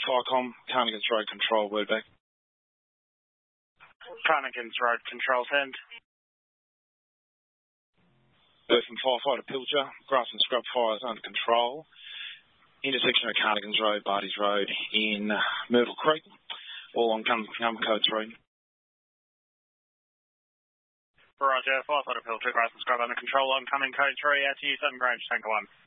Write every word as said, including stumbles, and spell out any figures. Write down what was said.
FICOM, Carnegans Road Control, word back. Carnegans Road Control, send. Earth and Firefighter Pilcher, grass and scrub fires under control. Intersection of Carnegans Road, Barty's Road in Myrtle Creek, all on Gun Code three. Roger, Firefighter Pilcher, grass and scrub under control on coming Code three, out to you, Sutton Grange, Tanker one.